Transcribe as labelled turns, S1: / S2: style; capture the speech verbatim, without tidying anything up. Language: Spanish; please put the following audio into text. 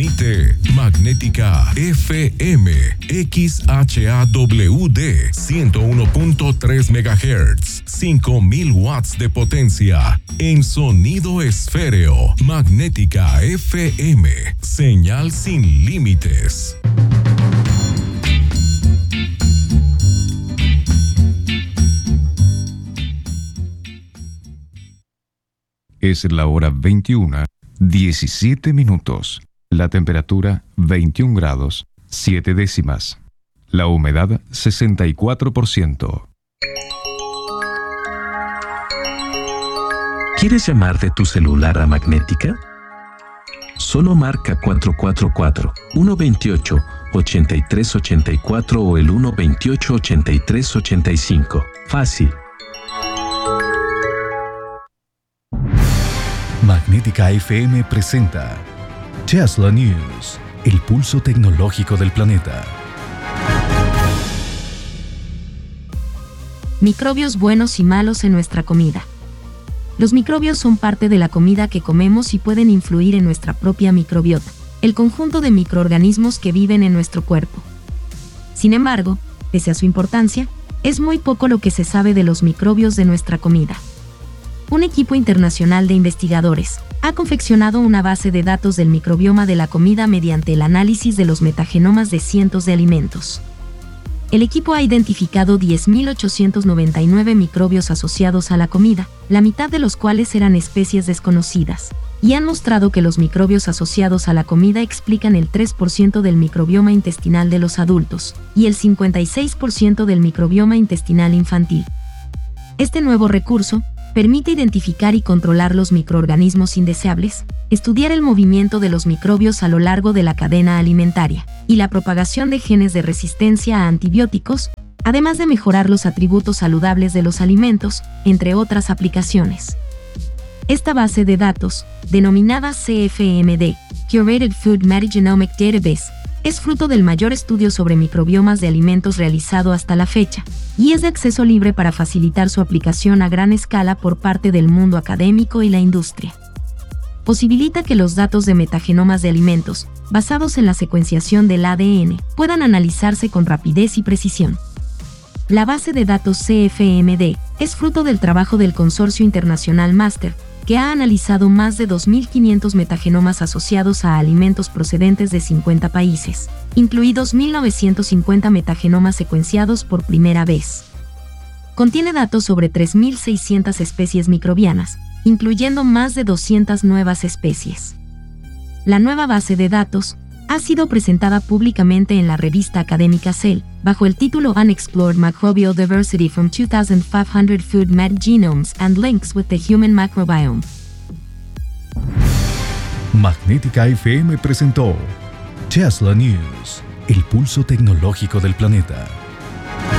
S1: Emite Magnética F M X H A W D ciento uno punto tres megahertz, cinco mil watts de potencia en sonido esféreo. Magnética F M, señal sin límites.
S2: Es la hora veintiuna, diecisiete minutos. La temperatura veintiún grados, siete décimas. La humedad sesenta y cuatro por ciento.
S3: ¿Quieres llamar de tu celular a Magnética? Solo marca cuatro cuatro cuatro, uno dos ocho, ocho tres ocho cuatro o el uno dos ocho, ocho tres ocho cinco. Fácil.
S4: Magnética F M presenta Tesla News, el pulso tecnológico del planeta.
S5: Microbios buenos y malos en nuestra comida. Los microbios son parte de la comida que comemos y pueden influir en nuestra propia microbiota, el conjunto de microorganismos que viven en nuestro cuerpo. Sin embargo, pese a su importancia, es muy poco lo que se sabe de los microbios de nuestra comida. Un equipo internacional de investigadores ha confeccionado una base de datos del microbioma de la comida mediante el análisis de los metagenomas de cientos de alimentos. El equipo ha identificado diez mil ochocientos noventa y nueve microbios asociados a la comida, la mitad de los cuales eran especies desconocidas, y han mostrado que los microbios asociados a la comida explican el tres por ciento del microbioma intestinal de los adultos y el cincuenta y seis por ciento del microbioma intestinal infantil. Este nuevo recurso permite identificar y controlar los microorganismos indeseables, estudiar el movimiento de los microbios a lo largo de la cadena alimentaria y la propagación de genes de resistencia a antibióticos, además de mejorar los atributos saludables de los alimentos, entre otras aplicaciones. Esta base de datos, denominada C F M D, Curated Food Metagenomic Database, es fruto del mayor estudio sobre microbiomas de alimentos realizado hasta la fecha, y es de acceso libre para facilitar su aplicación a gran escala por parte del mundo académico y la industria. Posibilita que los datos de metagenomas de alimentos, basados en la secuenciación del A D N, puedan analizarse con rapidez y precisión. La base de datos C F M D es fruto del trabajo del Consorcio Internacional MASTER, que ha analizado más de dos mil quinientos metagenomas asociados a alimentos procedentes de cincuenta países, incluidos mil novecientos cincuenta metagenomas secuenciados por primera vez. Contiene datos sobre tres mil seiscientas especies microbianas, incluyendo más de doscientas nuevas especies. La nueva base de datos ha sido presentada públicamente en la revista académica Cell, bajo el título Unexplored Microbial Diversity from two thousand five hundred Food Metagenomes and Links with the Human Microbiome.
S4: Magnética F M presentó Tesla News, el pulso tecnológico del planeta.